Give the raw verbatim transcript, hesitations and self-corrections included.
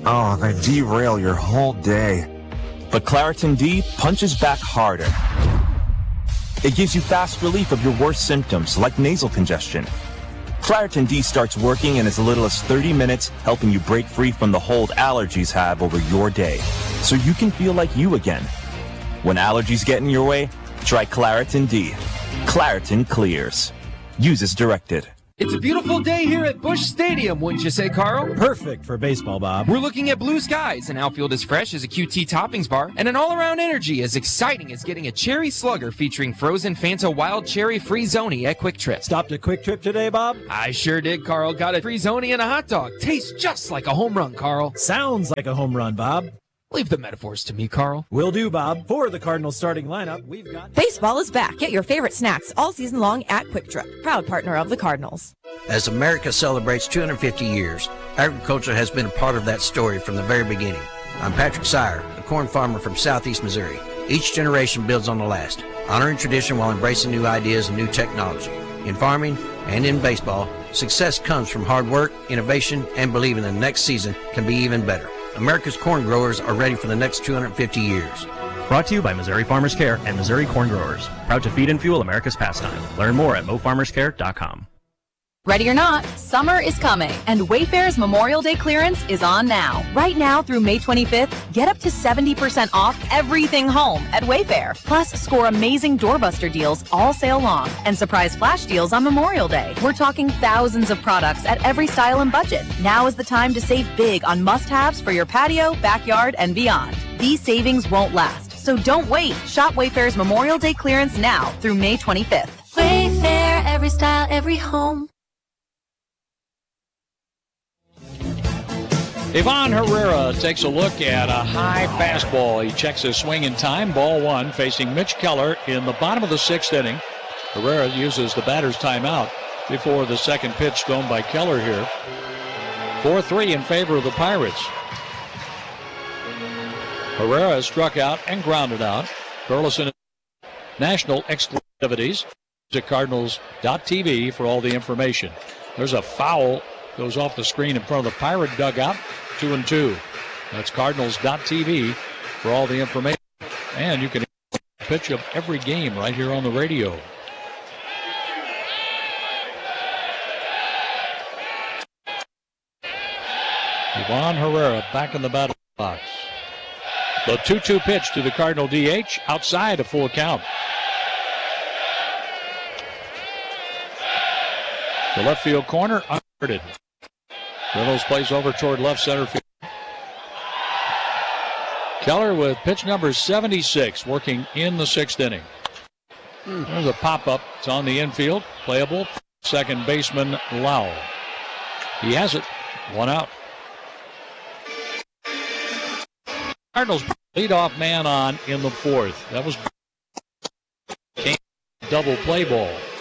Oh, they derail your whole day. But Claritin D punches back harder. It gives you fast relief of your worst symptoms, like nasal congestion. Claritin D starts working in as little as thirty minutes, helping you break free from the hold allergies have over your day, so you can feel like you again. When allergies get in your way, try Claritin D. Claritin clears. Use as directed. It's a beautiful day here at Busch Stadium, wouldn't you say, Carl? Perfect for baseball, Bob. We're looking at blue skies, an outfield as fresh as a Q T toppings bar, and an all-around energy as exciting as getting a cherry slugger featuring frozen Fanta Wild Cherry Free-Zoni at Quick Trip. Stopped at Quick Trip today, Bob? I sure did, Carl. Got a Free-Zoni and a hot dog. Tastes just like a home run, Carl. Sounds like a home run, Bob. Leave the metaphors to me, Carl. Will do, Bob. For the Cardinals starting lineup, we've got... Baseball is back. Get your favorite snacks all season long at Quick Trip, proud partner of the Cardinals. As America celebrates two hundred fifty years, agriculture has been a part of that story from the very beginning. I'm Patrick Sire, a corn farmer from southeast Missouri. Each generation builds on the last, honoring tradition while embracing new ideas and new technology. In farming and in baseball, success comes from hard work, innovation, and believing the next season can be even better. America's corn growers are ready for the next two hundred fifty years. Brought to you by Missouri Farmers Care and Missouri Corn Growers. Proud to feed and fuel America's pastime. Learn more at mo farmers care dot com. Ready or not, summer is coming, and Wayfair's Memorial Day clearance is on now. Right now through May twenty-fifth, get up to seventy percent off everything home at Wayfair. Plus, score amazing doorbuster deals all sale long and surprise flash deals on Memorial Day. We're talking thousands of products at every style and budget. Now is the time to save big on must-haves for your patio, backyard, and beyond. These savings won't last, so don't wait. Shop Wayfair's Memorial Day clearance now through May twenty-fifth. Wayfair, every style, every home. Ivan Herrera takes a look at a high fastball. He checks his swing in time. Ball one, facing Mitch Keller in the bottom of the sixth inning. Herrera uses the batter's timeout before the second pitch thrown by Keller here. four three in favor of the Pirates. Herrera is struck out and grounded out. Burleson national exclusivities to Cardinals dot T V for all the information. There's a foul. Goes off the screen in front of the Pirate dugout. Two and two. That's Cardinals dot T V for all the information. And you can pitch of every game right here on the radio. Ivan Herrera back in the battle box. The two two pitch to the Cardinal D H outside a full count. The left field corner unguarded. Reynolds plays over toward left center field. Keller with pitch number seventy-six, working in the sixth inning. There's a pop-up. It's on the infield. Playable. Second baseman Lau. He has it. One out. Cardinals leadoff man on in the fourth. That was double play ball.